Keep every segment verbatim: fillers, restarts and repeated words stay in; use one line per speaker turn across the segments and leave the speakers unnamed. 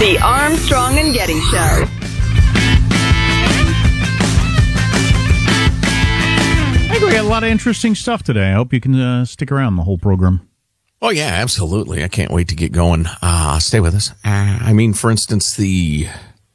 The Armstrong and Getty Show.
I think we got a lot of interesting stuff today. I hope you can uh, stick around the whole program.
Oh, yeah, absolutely. I can't wait to get going. Uh, stay with us. Uh, I mean, for instance, the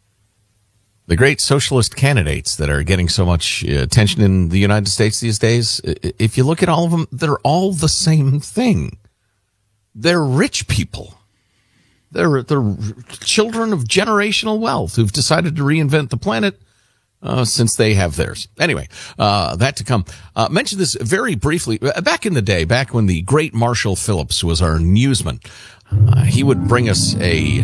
the great socialist candidates that are getting so much uh, attention in the United States these days, if you look at all of them, they're all the same thing. They're rich people. They're, they're children of generational wealth who've decided to reinvent the planet uh, since they have theirs. Anyway, uh, that to come. Uh, mention this very briefly. Back in the day, back when the great Marshall Phillips was our newsman, uh, he would bring us a, you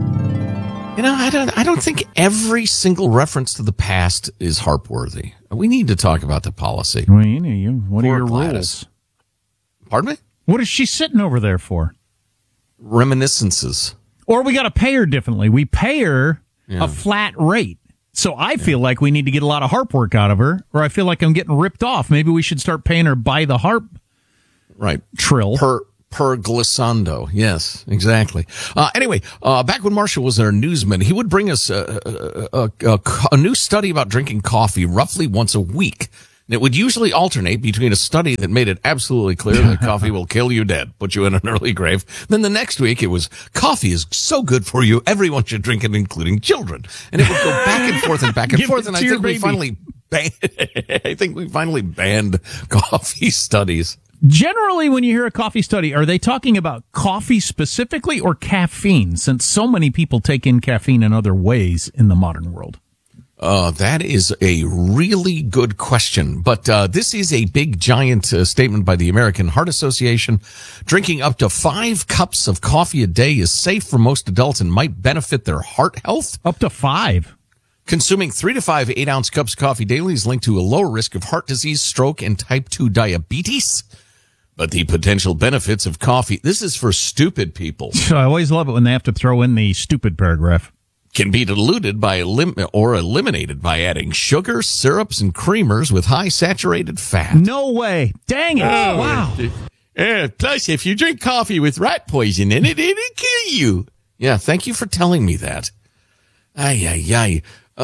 know, I don't, I don't think every single reference to the past is harp-worthy. We need to talk about the policy.
Well, you know, you, what
Poor
are your
Gladys.
rules?
Pardon me?
What is she sitting over there for?
Reminiscences.
Or we got to pay her differently. We pay her
Yeah.
a flat rate. So I feel like we need to get a lot of harp work out of her, or I feel like I'm getting ripped off. Maybe we should start paying her by the harp
Right.
trill.
Per per glissando. Yes, exactly. Uh, anyway, uh, back when Marshall was our newsman, he would bring us a, a, a, a, a new study about drinking coffee roughly once a week. And it would usually alternate between a study that made it absolutely clear that coffee will kill you dead, put you in an early grave. Then the next week it was, coffee is so good for you, everyone should drink it, including children. And it would go back and forth and back and
Give
forth.
it
And I
to your
think we
baby.
finally banned, I think we finally banned coffee studies.
Generally, when you hear a coffee study, are they talking about coffee specifically or caffeine, since so many people take in caffeine in other ways in the modern world?
Uh, that is a really good question. But uh, this is a big, giant uh, statement by the American Heart Association. Drinking up to five cups of coffee a day is safe for most adults and might benefit their heart health.
Up to five.
Consuming three to five eight-ounce cups of coffee daily is linked to a lower risk of heart disease, stroke, and type two diabetes. But the potential benefits of coffee, this is for stupid people,
I always love it when they have to throw in the stupid paragraph.
can be diluted by elim- or eliminated by adding sugar, syrups, and creamers with high saturated fat.
No way. Dang it.
Oh,
Wow.
Uh, plus, if you drink coffee with rat poison in it, it'll kill you. Yeah, thank you for telling me that. Ay, ay, ay.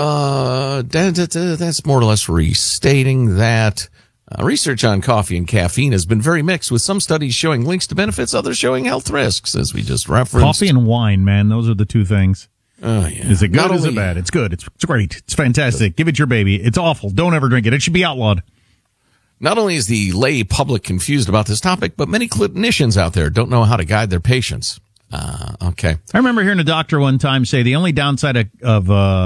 Uh, that, that, that, that's more or less restating that. Uh, research on coffee and caffeine has been very mixed, with some studies showing links to benefits, others showing health risks, as we just referenced.
Coffee and wine, man. Those are the two things.
Oh, yeah.
Is it good?
Not
Is it
only-
bad? It's good. It's, it's great. It's fantastic. Give it your baby. It's awful. Don't ever drink it. It should be outlawed.
Not only is the lay public confused about this topic, but many clinicians out there don't know how to guide their patients. Uh, okay.
I remember hearing a doctor one time say the only downside of, of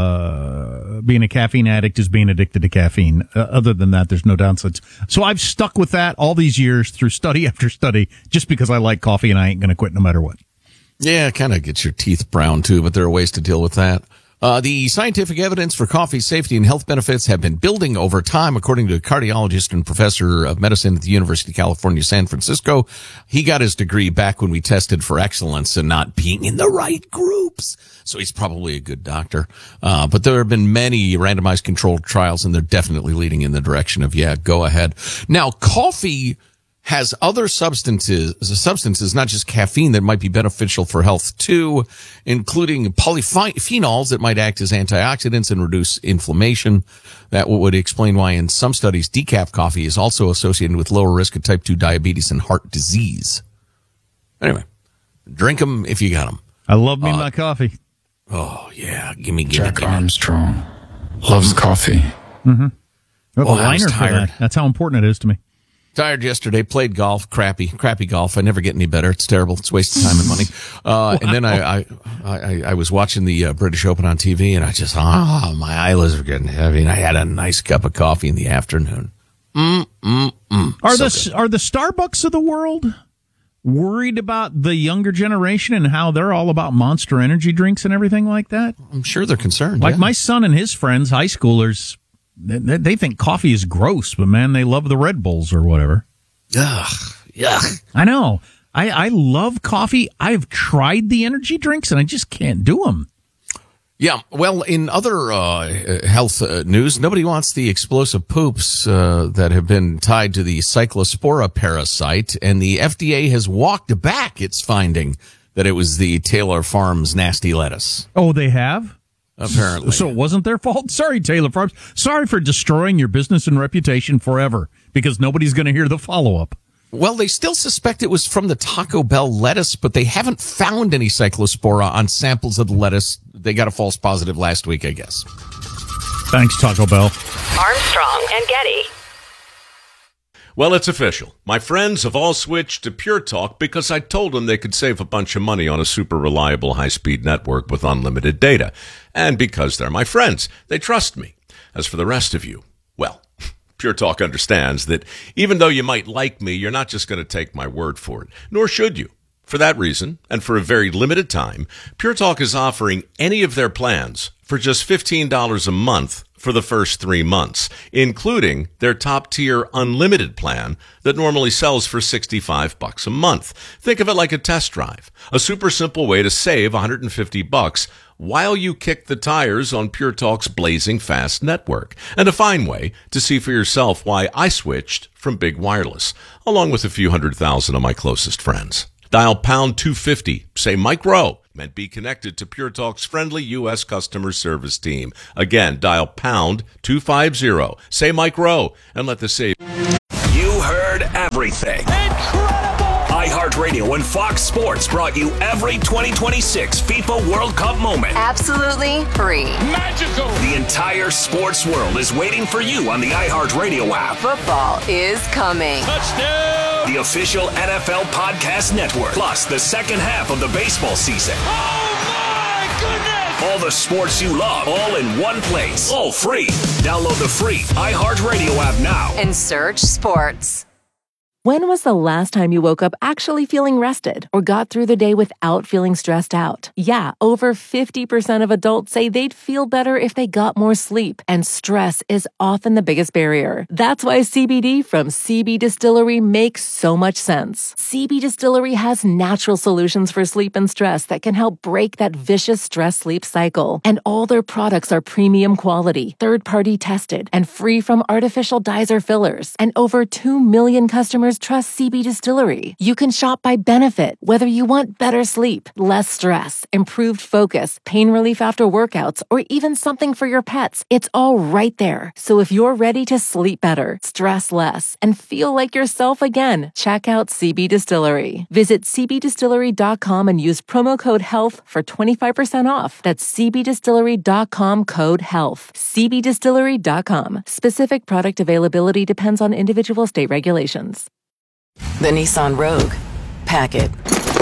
uh, being a caffeine addict is being addicted to caffeine. Uh, other than that, there's no downsides. So I've stuck with that all these years through study after study, just because I like coffee and I ain't going to quit no matter what.
Yeah, it kind of gets your teeth brown too, but there are ways to deal with that. Uh, the scientific evidence for coffee's safety and health benefits have been building over time, according to a cardiologist and professor of medicine at the University of California, San Francisco. He got his degree back when we tested for excellence and not being in the right groups. So he's probably a good doctor. Uh, but there have been many randomized controlled trials, and they're definitely leading in the direction of, yeah, go ahead. Now, coffee has other substances, substances, not just caffeine, that might be beneficial for health too, including polyphenols that might act as antioxidants and reduce inflammation. That would explain why in some studies decaf coffee is also associated with lower risk of type two diabetes and heart disease. Anyway, drink them if you got them.
I love me
Uh,
my coffee.
Oh, yeah. Gimme, gimme,
Jack
gimme.
Armstrong loves coffee.
Mm-hmm. I have
Well,
a
I was
liner for
tired.
that. That's how important it is to me.
Tired yesterday, played golf, crappy, crappy golf. I never get any better. It's terrible. It's a waste of time and money. Uh, wow. And then I, I, I, I was watching the uh, British Open on T V, and I just, oh, my eyelids were getting heavy, and I had a nice cup of coffee in the afternoon. Mm, mm, mm.
Are
So
the
good.
are the Starbucks of the world worried about the younger generation and how they're all about Monster energy drinks and everything like that?
I'm sure they're concerned.
Like
yeah.
my son and his friends, high schoolers, they, they think coffee is gross, but man, they love the Red Bulls or whatever.
Ugh, yuck.
I know. I, I love coffee. I've tried the energy drinks and I just can't do them.
Yeah, well, in other uh, health uh, news, nobody wants the explosive poops uh, that have been tied to the cyclospora parasite, and the F D A has walked back its finding that it was the Taylor Farms nasty lettuce.
Oh, they have?
Apparently.
So it wasn't their fault? Sorry, Taylor Farms. Sorry for destroying your business and reputation forever, because nobody's going to hear the follow-up.
Well, they still suspect it was from the Taco Bell lettuce, but they haven't found any cyclospora on samples of the lettuce. They got a false positive last week, I guess.
Thanks, Taco Bell.
Armstrong and Getty.
Well, it's official. My friends have all switched to Pure Talk because I told them they could save a bunch of money on a super reliable high-speed network with unlimited data. And because they're my friends, they trust me. As for the rest of you, well, Pure Talk understands that even though you might like me, you're not just going to take my word for it, nor should you. For that reason, and for a very limited time, Pure Talk is offering any of their plans for just fifteen dollars a month for the first three months, including their top-tier unlimited plan that normally sells for sixty-five bucks a month. Think of it like a test drive, a super simple way to save one hundred fifty bucks while you kick the tires on Pure Talk's blazing fast network, and a fine way to see for yourself why I switched from Big Wireless, along with a few hundred thousand of my closest friends. Dial pound two fifty, say Mike Rowe, and be connected to Pure Talk's friendly U S customer service team. Again, dial pound two fifty, say Mike Rowe, and let the save.
You heard everything. Incredible! iHeartRadio and Fox Sports brought you every twenty twenty-six FIFA World Cup moment.
Absolutely free.
Magical! The entire sports world is waiting for you on the iHeartRadio app.
Football is coming.
Touchdown! The official N F L Podcast Network, plus the second half of the baseball season. Oh my goodness! All the sports you love, all in one place, all free. Download the free iHeartRadio app now
And search sports.
When was the last time you woke up actually feeling rested or got through the day without feeling stressed out? Yeah, over fifty percent of adults say they'd feel better if they got more sleep, and stress is often the biggest barrier. That's why C B D from C B Distillery makes so much sense. C B Distillery has natural solutions for sleep and stress that can help break that vicious stress-sleep cycle. And all their products are premium quality, third-party tested, and free from artificial dyes or fillers. And over two million customers trust C B Distillery. You can shop by benefit, whether you want better sleep, less stress, improved focus, pain relief after workouts, or even something for your pets. It's all right there. So if you're ready to sleep better, stress less, and feel like yourself again, check out C B Distillery. Visit c b distillery dot com and use promo code HEALTH for twenty-five percent off. That's c b distillery dot com code HEALTH. c b distillery dot com. Specific product availability depends on individual state regulations.
The Nissan Rogue. Pack it.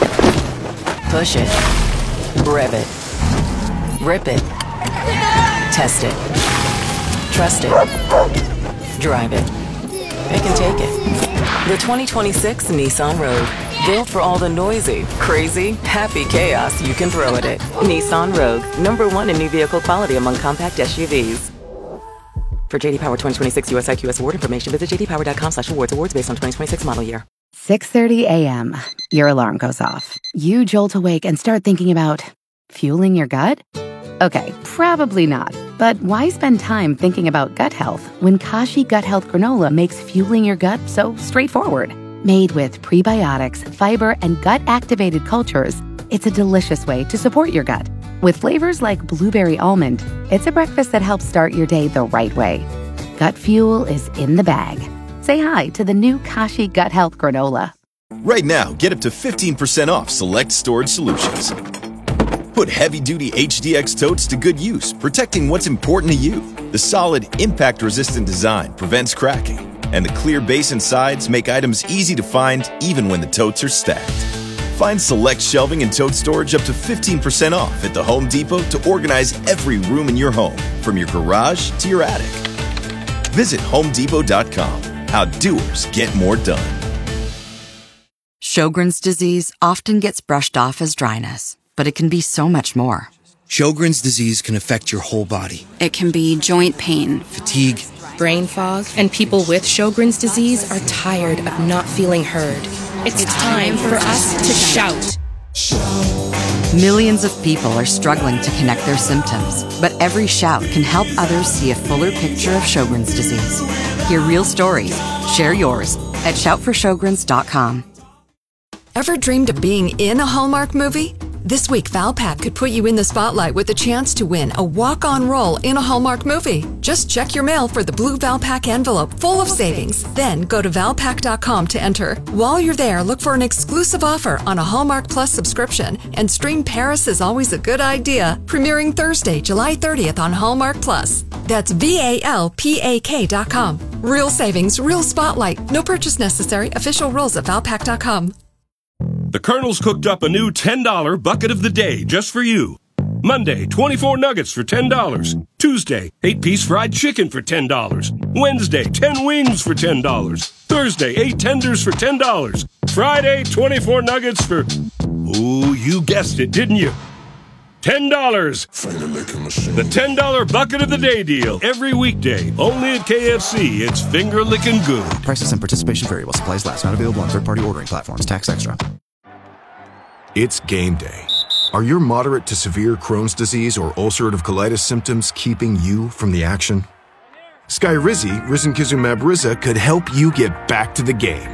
Push it. Rev it. Rip it. Test it. Trust it. Drive it. It can take it. The twenty twenty-six Nissan Rogue. Built for all the noisy, crazy, happy chaos you can throw at it. Nissan Rogue. Number one in new vehicle quality among compact S U Vs. For J D Power twenty twenty-six U S I Q S award information, visit j d power dot com slash awards. Awards based on twenty twenty-six model year.
six thirty a.m. Your alarm goes off. You jolt awake and start thinking about fueling your gut? Okay, probably not. But why spend time thinking about gut health when Kashi Gut Health Granola makes fueling your gut so straightforward? Made with prebiotics, fiber, and gut-activated cultures, it's a delicious way to support your gut. With flavors like blueberry almond, it's a breakfast that helps start your day the right way. Gut fuel is in the bag. Say hi to the new Kashi Gut Health Granola.
Right now, get up to fifteen percent off select storage solutions. Put heavy-duty H D X totes to good use, protecting what's important to you. The solid, impact-resistant design prevents cracking, and the clear base and sides make items easy to find even when the totes are stacked. Find select shelving and tote storage up to fifteen percent off at the Home Depot to organize every room in your home, from your garage to your attic. Visit home depot dot com. How doers get more done.
Sjogren's disease often gets brushed off as dryness, but it can be so much more.
Sjogren's disease can affect your whole body.
It can be joint pain,
fatigue,
brain fog, and people with Sjogren's disease are tired of not feeling heard. It's time for us to shout.
Millions of people are struggling to connect their symptoms, but every shout can help others see a fuller picture of Sjogren's disease. Hear real stories. Share yours at shout for sjogrens dot com.
Ever dreamed of being in a Hallmark movie? This week, Valpak could put you in the spotlight with the chance to win a walk-on role in a Hallmark movie. Just check your mail for the blue Valpak envelope full of savings. Then go to valpak dot com to enter. While you're there, look for an exclusive offer on a Hallmark Plus subscription and stream Paris is Always a Good Idea, premiering Thursday, July thirtieth on Hallmark Plus. That's V A L P A K dot com. Real savings, real spotlight. No purchase necessary. Official rules at valpak dot com.
The Colonel's cooked up a new ten dollar bucket of the day just for you. Monday, twenty-four nuggets for ten dollars. Tuesday, eight-piece fried chicken for ten dollars. Wednesday, ten wings for ten dollars. Thursday, eight tenders for ten dollars. Friday, twenty-four nuggets for... Ooh, you guessed it, didn't you? ten dollars. The ten dollar bucket of the day deal. Every weekday. Only at K F C. It's finger licking good.
Prices and participation vary while supplies last. Not available on third-party ordering platforms. Tax extra.
It's game day. Are your moderate to severe Crohn's disease or ulcerative colitis symptoms keeping you from the action? Skyrizi, risankizumab Riza, could help you get back to the game.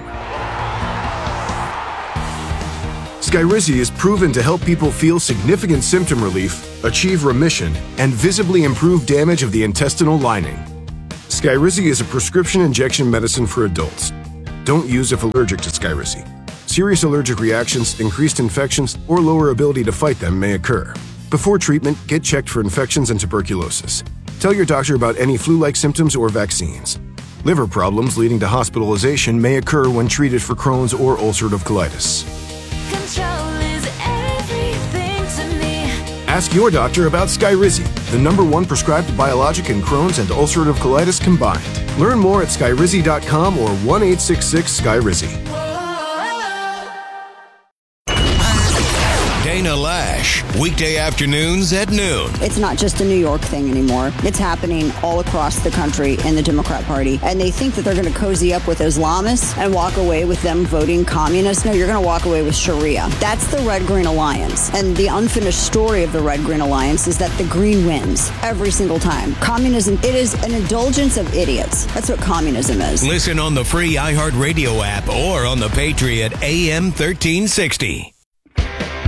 Skyrizi is proven to help people feel significant symptom relief, achieve remission, and visibly improve damage of the intestinal lining. Skyrizi is a prescription injection medicine for adults. Don't use if allergic to Skyrizi. Serious allergic reactions, increased infections, or lower ability to fight them may occur. Before treatment, get checked for infections and tuberculosis. Tell your doctor about any flu-like symptoms or vaccines. Liver problems leading to hospitalization may occur when treated for Crohn's or ulcerative colitis. Ask your doctor about Skyrizi, the number one prescribed biologic in Crohn's and ulcerative colitis combined. Learn more at skyrizi dot com or one eight six six Skyrizi.
Dana Lash, weekday afternoons at noon.
It's not just a New York thing anymore. It's happening all across the country in the Democrat Party. And they think that they're going to cozy up with Islamists and walk away with them voting communist. No, you're going to walk away with Sharia. That's the Red-Green Alliance. And the unfinished story of the Red-Green Alliance is that the Green wins every single time. Communism, it is an indulgence of idiots. That's what communism is.
Listen on the free iHeartRadio app or on the Patriot A M thirteen sixty.